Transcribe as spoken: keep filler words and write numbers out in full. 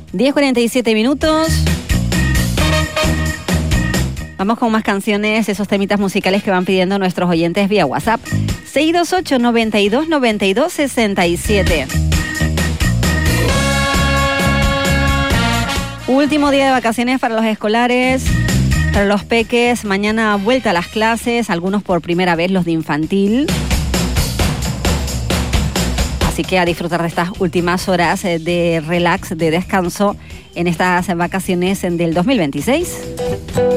diez cuarenta y siete minutos. Vamos con más canciones, esos temitas musicales que van pidiendo nuestros oyentes vía WhatsApp. seis dos ocho, noventa y dos, noventa y dos, sesenta y siete. Último día de vacaciones para los escolares, para los peques. Mañana vuelta a las clases, algunos por primera vez, los de infantil. Así que a disfrutar de estas últimas horas de relax, de descanso en estas vacaciones del dos mil veintiséis.